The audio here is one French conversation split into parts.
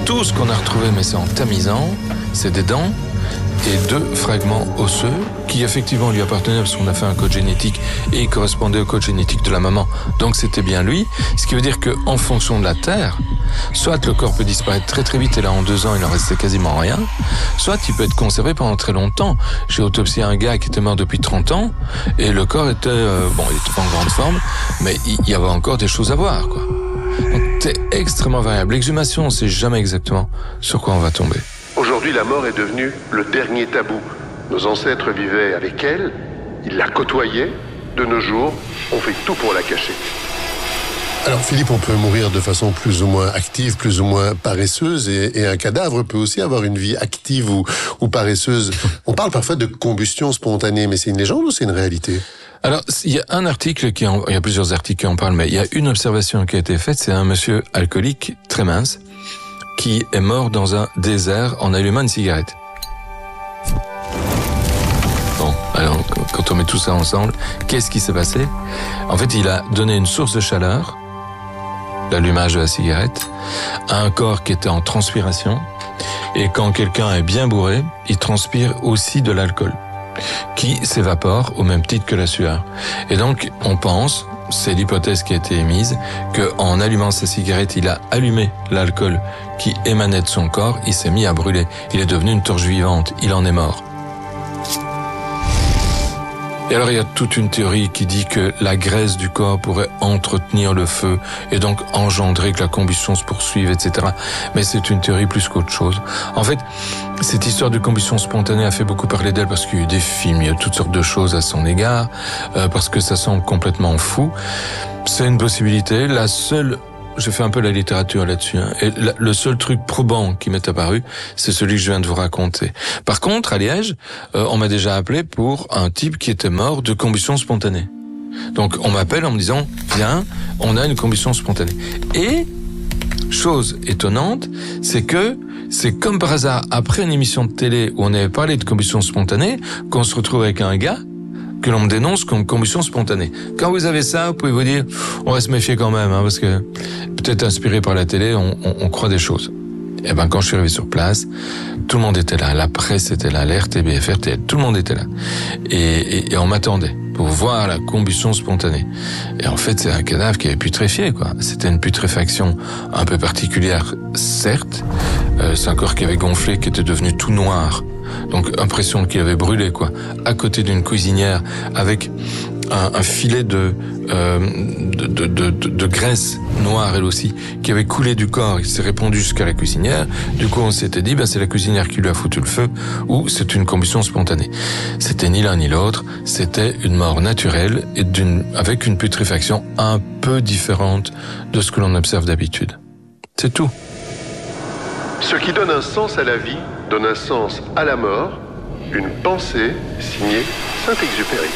Tout ce qu'on a retrouvé, mais c'est en tamisant, c'est des dents et 2 fragments osseux qui effectivement lui appartenaient parce qu'on a fait un code génétique et il correspondait au code génétique de la maman. Donc c'était bien lui. Ce qui veut dire qu'en fonction de la terre, soit le corps peut disparaître très très vite et là en 2 ans il en restait quasiment rien, soit il peut être conservé pendant très longtemps. J'ai autopsié un gars qui était mort depuis 30 ans et le corps était, il était pas en grande forme, mais il y avait encore des choses à voir, quoi. Donc c'est extrêmement variable. L'exhumation, on sait jamais exactement sur quoi on va tomber. Aujourd'hui, la mort est devenue le dernier tabou. Nos ancêtres vivaient avec elle, ils la côtoyaient. De nos jours, on fait tout pour la cacher. Alors Philippe, on peut mourir de façon plus ou moins active, plus ou moins paresseuse, et un cadavre peut aussi avoir une vie active ou paresseuse. On parle parfois de combustion spontanée, mais c'est une légende ou c'est une réalité ? Alors, il y a un article il y a plusieurs articles qui en parlent, mais il y a une observation qui a été faite, c'est un monsieur alcoolique très mince qui est mort dans un désert en allumant une cigarette. Bon, alors, quand on met tout ça ensemble, qu'est-ce qui s'est passé ? En fait, il a donné une source de chaleur, l'allumage de la cigarette, à un corps qui était en transpiration, et quand quelqu'un est bien bourré, il transpire aussi de l'alcool, qui s'évapore au même titre que la sueur. Et donc, on pense, c'est l'hypothèse qui a été émise, qu'en allumant sa cigarette, il a allumé l'alcool qui émanait de son corps, il s'est mis à brûler. Il est devenu une torche vivante, il en est mort. Et alors il y a toute une théorie qui dit que la graisse du corps pourrait entretenir le feu et donc engendrer que la combustion se poursuive, etc. Mais c'est une théorie plus qu'autre chose. En fait, cette histoire de combustion spontanée a fait beaucoup parler d'elle parce qu'il y a eu des films, il y a toutes sortes de choses à son égard, parce que ça semble complètement fou. C'est une possibilité. J'ai fait un peu la littérature là-dessus, hein. Et le seul truc probant qui m'est apparu, c'est celui que je viens de vous raconter. Par contre, à Liège, on m'a déjà appelé pour un type qui était mort de combustion spontanée. Donc, on m'appelle en me disant, viens, on a une combustion spontanée. Et, chose étonnante, c'est que c'est comme par hasard, après une émission de télé où on avait parlé de combustion spontanée, qu'on se retrouve avec un gars que l'on me dénonce comme combustion spontanée. Quand vous avez ça, vous pouvez vous dire, on va se méfier quand même, hein, parce que peut-être inspiré par la télé, on croit des choses. Et ben quand je suis arrivé sur place, tout le monde était là, la presse était là, l'RTBF, RTL, tout le monde était là. Et on m'attendait pour voir la combustion spontanée. Et en fait, c'est un cadavre qui avait putréfié, quoi. C'était une putréfaction un peu particulière, certes. C'est un corps qui avait gonflé, qui était devenu tout noir. Donc, impression qu'il avait brûlé, quoi. À côté d'une cuisinière, avec un filet de graisse noire, elle aussi, qui avait coulé du corps, il s'est répandu jusqu'à la cuisinière. Du coup, on s'était dit, c'est la cuisinière qui lui a foutu le feu, ou c'est une combustion spontanée. C'était ni l'un ni l'autre, c'était une mort naturelle, et avec une putréfaction un peu différente de ce que l'on observe d'habitude. C'est tout. Ce qui donne un sens à la vie, donne un sens à la mort. Une pensée signée Saint-Exupéry.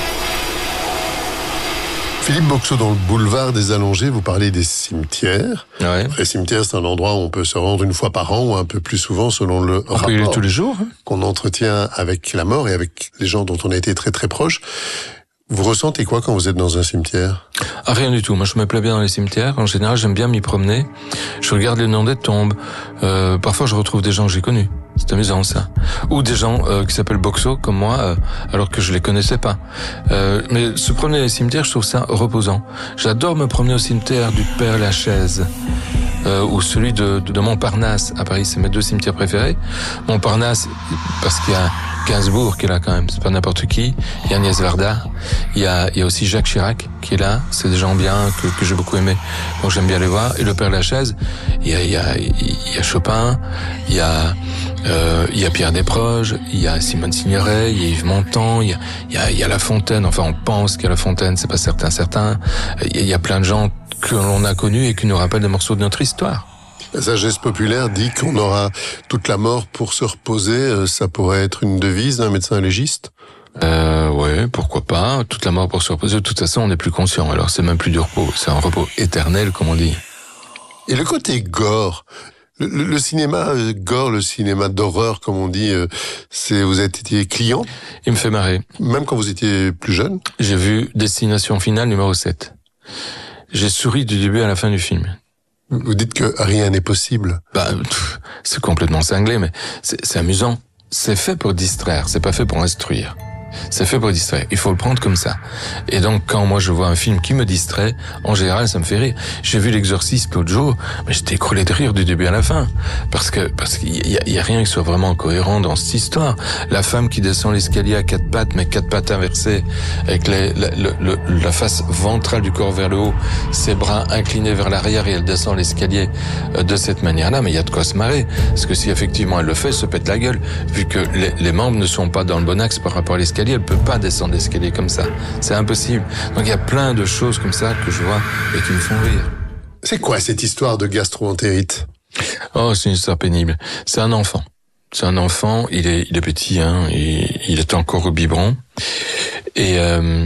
Philippe Boxeau, dans le boulevard des Allongés, vous parlez des cimetières. Ouais. Les cimetières, c'est un endroit où on peut se rendre une fois par an ou un peu plus souvent selon le on peut y aller tous les jours, hein, qu'on entretient avec la mort et avec les gens dont on a été très très proches. Vous ressentez quoi quand vous êtes dans un cimetière ? Rien du tout. Moi, je me plais bien dans les cimetières. En général, j'aime bien m'y promener. Je regarde les noms des tombes. Parfois, je retrouve des gens que j'ai connus. C'est amusant, ça. Ou des gens qui s'appellent Boxeau, comme moi, alors que je les connaissais pas. Mais se promener dans les cimetières, je trouve ça reposant. J'adore me promener au cimetière du Père-Lachaise. Ou celui de Montparnasse à Paris, c'est mes 2 cimetières préférés. Montparnasse, parce qu'il y a Gainsbourg qui est là quand même, c'est pas n'importe qui. Il y a Agnès Varda, il y a aussi Jacques Chirac qui est là, c'est des gens bien que j'ai beaucoup aimé, donc j'aime bien les voir. Et le Père-Lachaise, il y a Chopin, il y a Pierre Desproges, il y a Simone Signoret, il y a Yves Montand, il y a La Fontaine, enfin on pense qu'il y a La Fontaine, c'est pas certain. Il y a plein de gens que l'on a connus et qui nous rappellent des morceaux de notre histoire. La sagesse populaire dit qu'on aura toute la mort pour se reposer. Ça pourrait être une devise d'un médecin légiste ? Ouais, pourquoi pas. Toute la mort pour se reposer. De toute façon, on n'est plus conscient. Alors, c'est même plus du repos. C'est un repos éternel, comme on dit. Et le côté gore, le cinéma gore, le cinéma d'horreur, comme on dit, vous avez été client ? Il me fait marrer. Même quand vous étiez plus jeune ? J'ai vu Destination Finale numéro 7. J'ai souri du début à la fin du film. Vous dites que rien n'est possible. C'est complètement cinglé, mais c'est amusant. C'est fait pour distraire, c'est pas fait pour instruire. C'est fait pour distraire. Il faut le prendre comme ça. Et donc, quand moi je vois un film qui me distrait, en général, ça me fait rire. J'ai vu L'Exorciste l'autre jour, mais j'étais écroulé de rire du début à la fin. Parce qu'il y a rien qui soit vraiment cohérent dans cette histoire. La femme qui descend l'escalier à quatre pattes, mais quatre pattes inversées, avec la face ventrale du corps vers le haut, ses bras inclinés vers l'arrière et elle descend l'escalier de cette manière-là, mais il y a de quoi se marrer. Parce que si effectivement elle le fait, elle se pète la gueule, vu que les membres ne sont pas dans le bon axe par rapport à l'escalier. Elle peut pas descendre l'escalier comme ça. C'est impossible. Donc il y a plein de choses comme ça que je vois et qui me font rire. C'est quoi cette histoire de gastro-entérite? Oh, c'est une histoire pénible. C'est un enfant. Il est petit, hein, il est encore au biberon. Et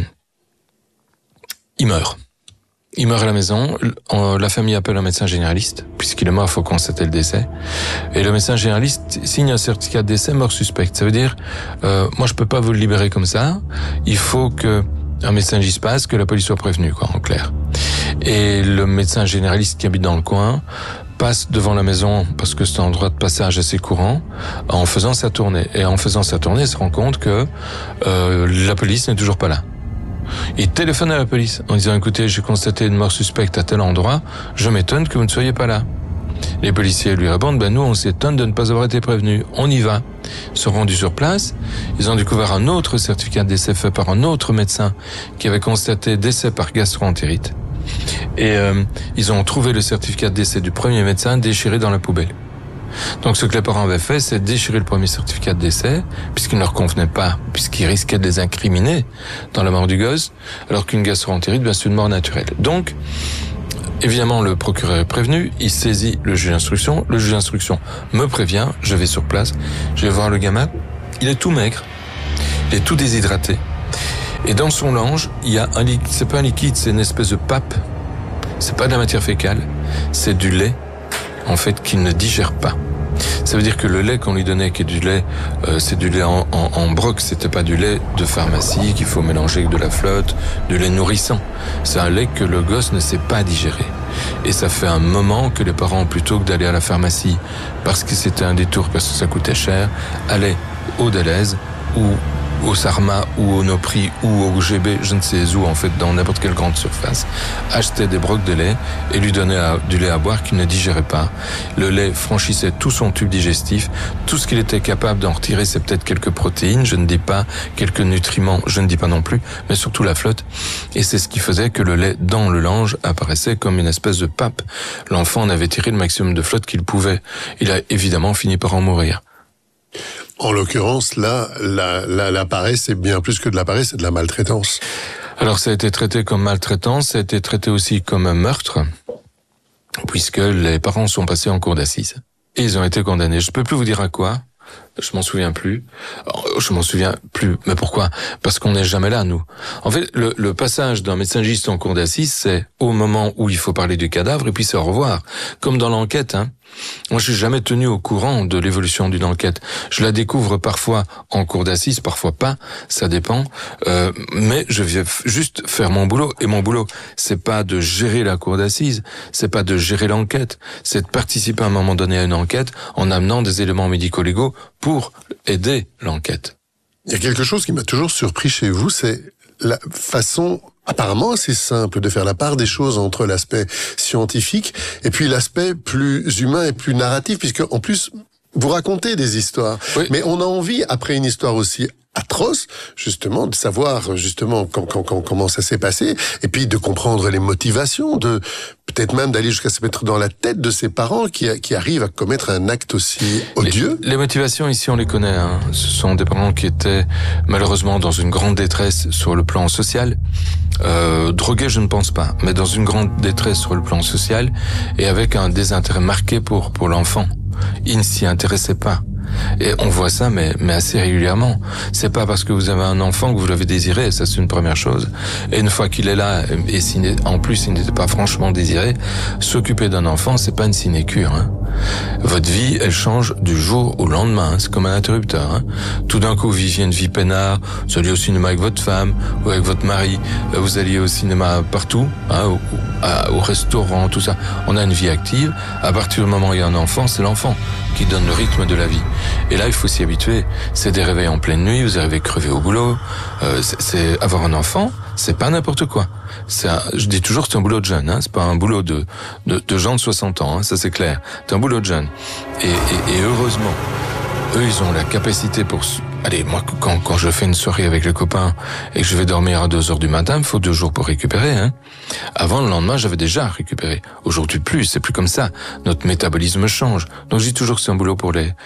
il meurt. Il meurt à la maison, la famille appelle un médecin généraliste, puisqu'il est mort, il faut constater le décès. Et le médecin généraliste signe un certificat de décès mort suspecte. Ça veut dire, moi je peux pas vous le libérer comme ça, il faut que un médecin légiste passe, que la police soit prévenue, quoi, en clair. Et le médecin généraliste qui habite dans le coin passe devant la maison, parce que c'est un endroit de passage assez courant, en faisant sa tournée. Et en faisant sa tournée, il se rend compte que la police n'est toujours pas là. Il téléphone à la police en disant « Écoutez, j'ai constaté une mort suspecte à tel endroit, je m'étonne que vous ne soyez pas là. » Les policiers lui répondent « Nous, on s'étonne de ne pas avoir été prévenus. On y va. » Ils sont rendus sur place, ils ont découvert un autre certificat de décès fait par un autre médecin qui avait constaté décès par gastro-entérite. Et ils ont trouvé le certificat de décès du premier médecin déchiré dans la poubelle. Donc ce que les parents avaient fait, c'est déchirer le premier certificat de décès, puisqu'il ne leur convenait pas, puisqu'il risquait de les incriminer dans la mort du gosse, alors qu'une gastro-entérite, c'est une mort naturelle. Donc, évidemment, le procureur est prévenu, il saisit le juge d'instruction, le juge d'instruction me prévient, je vais sur place, je vais voir le gamin, il est tout maigre, il est tout déshydraté, et dans son lange, il y a un liquide, c'est pas un liquide, c'est une espèce de pape, c'est pas de la matière fécale, c'est du lait, en fait, qu'il ne digère pas. Ça veut dire que le lait qu'on lui donnait, qui est du lait, c'est du lait en broc, c'était pas du lait de pharmacie qu'il faut mélanger avec de la flotte, du lait nourrissant. C'est un lait que le gosse ne sait pas digérer. Et ça fait un moment que les parents, plutôt que d'aller à la pharmacie, parce que c'était un détour, parce que ça coûtait cher, allaient au Delhaize ou au Sarma ou au Nopri ou au GB, je ne sais où, en fait, dans n'importe quelle grande surface, achetait des brocs de lait et lui donnait du lait à boire qu'il ne digérait pas. Le lait franchissait tout son tube digestif. Tout ce qu'il était capable d'en retirer, c'est peut-être quelques protéines, je ne dis pas, quelques nutriments, je ne dis pas non plus, mais surtout la flotte. Et c'est ce qui faisait que le lait dans le lange apparaissait comme une espèce de pape. L'enfant en avait tiré le maximum de flotte qu'il pouvait. Il a évidemment fini par en mourir. En l'occurrence, là, la paresse, c'est bien plus que de la paresse, c'est de la maltraitance. Alors, ça a été traité comme maltraitance, ça a été traité aussi comme un meurtre, puisque les parents sont passés en cour d'assises. Et ils ont été condamnés. Je peux plus vous dire à quoi. Je m'en souviens plus. Mais pourquoi? Parce qu'on n'est jamais là, nous. En fait, le passage d'un médecin légiste en cour d'assises, c'est au moment où il faut parler du cadavre, et puis c'est au revoir. Comme dans l'enquête, hein. Moi, je suis jamais tenu au courant de l'évolution d'une enquête. Je la découvre parfois en cour d'assises, parfois pas, ça dépend. Mais je viens juste faire mon boulot. Et mon boulot, c'est pas de gérer la cour d'assises, c'est pas de gérer l'enquête, c'est de participer à un moment donné à une enquête en amenant des éléments médico-légaux pour aider l'enquête. Il y a quelque chose qui m'a toujours surpris chez vous, c'est la façon apparemment assez simple de faire la part des choses entre l'aspect scientifique et puis l'aspect plus humain et plus narratif, puisque en plus vous racontez des histoires. Oui. Mais on a envie, après une histoire aussi atroce, justement, de savoir justement comment ça s'est passé, et puis de comprendre les motivations, de peut-être même d'aller jusqu'à se mettre dans la tête de ses parents qui arrivent à commettre un acte aussi odieux. Les motivations ici, on les connaît. Hein. Ce sont des parents qui étaient malheureusement dans une grande détresse sur le plan social. Drogués, je ne pense pas, mais dans une grande détresse sur le plan social et avec un désintérêt marqué pour l'enfant. Il ne s'y intéressait pas. Et on voit ça, mais assez régulièrement. C'est pas parce que vous avez un enfant que vous l'avez désiré, ça c'est une première chose. Et une fois qu'il est là, et en plus il n'était pas franchement désiré, s'occuper d'un enfant, c'est pas une sinécure. Hein. Votre vie, elle change du jour au lendemain. C'est comme un interrupteur. Hein. Tout d'un coup, vous viviez une vie peinard. Vous alliez au cinéma avec votre femme ou avec votre mari. Vous alliez au cinéma partout, hein, au restaurant, tout ça. On a une vie active. À partir du moment où il y a un enfant, c'est l'enfant qui donne le rythme de la vie. Et là, il faut s'y habituer. C'est des réveils en pleine nuit. Vous arrivez crevé au boulot. C'est avoir un enfant, c'est pas n'importe quoi. Je dis toujours que c'est un boulot de jeune, hein. C'est pas un boulot de gens de 60 ans, hein. Ça c'est clair. C'est un boulot de jeune. Et heureusement, eux, ils ont la capacité pour... Allez, moi, quand je fais une soirée avec les copains et que je vais dormir à 2 heures du matin, il me faut 2 jours pour récupérer, hein. Avant, le lendemain, j'avais déjà récupéré. Aujourd'hui, plus, c'est plus comme ça. Notre métabolisme change. Donc, je dis toujours que c'est un boulot pour les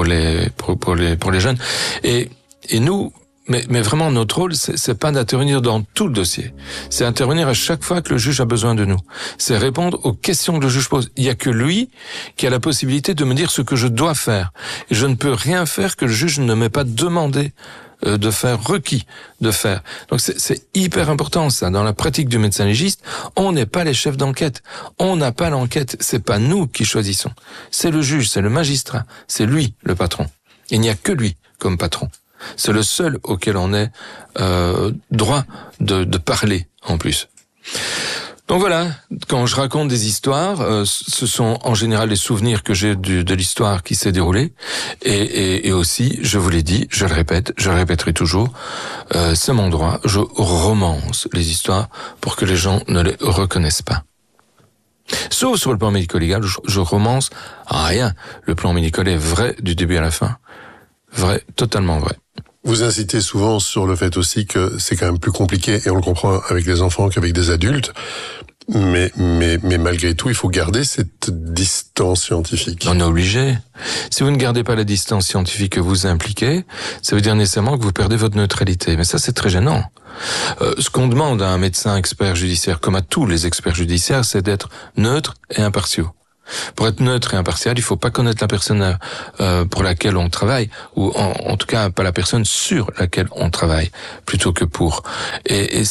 jeunes. Et nous, mais vraiment, notre rôle, c'est pas d'intervenir dans tout le dossier. C'est intervenir à chaque fois que le juge a besoin de nous. C'est répondre aux questions que le juge pose. Il y a que lui qui a la possibilité de me dire ce que je dois faire. Et je ne peux rien faire que le juge ne m'ait pas demandé de faire, requis de faire. Donc c'est hyper important ça. Dans la pratique du médecin légiste, on n'est pas les chefs d'enquête. On n'a pas l'enquête. C'est pas nous qui choisissons. C'est le juge, c'est le magistrat. C'est lui le patron. Il n'y a que lui comme patron. C'est le seul auquel on ait droit de parler en plus. Donc voilà, quand je raconte des histoires, ce sont en général les souvenirs que j'ai de l'histoire qui s'est déroulée. Et aussi, je vous l'ai dit, je le répète, je le répéterai toujours, c'est mon droit, je romance les histoires pour que les gens ne les reconnaissent pas. Sauf sur le plan médico-légal, je romance rien. Le plan médical est vrai du début à la fin. Vrai, totalement vrai. Vous incitez souvent sur le fait aussi que c'est quand même plus compliqué, et on le comprend avec les enfants qu'avec des adultes, mais malgré tout, il faut garder cette distance scientifique. On est obligé. Si vous ne gardez pas la distance scientifique que vous impliquez, ça veut dire nécessairement que vous perdez votre neutralité. Mais ça, c'est très gênant. Ce qu'on demande à un médecin expert judiciaire, comme à tous les experts judiciaires, c'est d'être neutre et impartiaux. Pour être neutre et impartial, il faut pas connaître la personne pour laquelle on travaille, ou en tout cas pas la personne sur laquelle on travaille, plutôt que pour. Et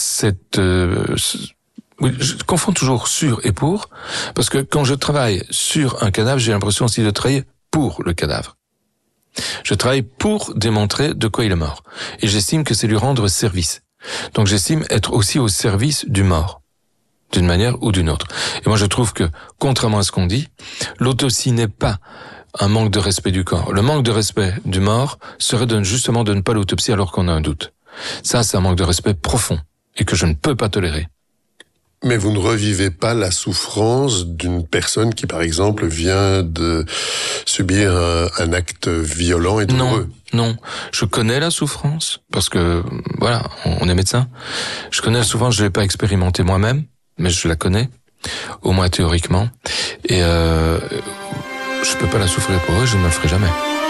oui, je confonds toujours sur et pour, parce que quand je travaille sur un cadavre, j'ai l'impression aussi de travailler pour le cadavre. Je travaille pour démontrer de quoi il est mort, et j'estime que c'est lui rendre service. Donc j'estime être aussi au service du mort, d'une manière ou d'une autre. Et moi je trouve que, contrairement à ce qu'on dit, l'autopsie n'est pas un manque de respect du corps. Le manque de respect du mort serait justement de ne pas l'autopsier alors qu'on a un doute. Ça, c'est un manque de respect profond, et que je ne peux pas tolérer. Mais vous ne revivez pas la souffrance d'une personne qui, par exemple, vient de subir un acte violent et douloureux. Non. Je connais la souffrance, parce que, voilà, on est médecin. Je connais la souffrance, je l'ai pas expérimentée moi-même, mais je la connais, au moins théoriquement. Et je peux pas la souffrir pour eux, je ne le ferai jamais.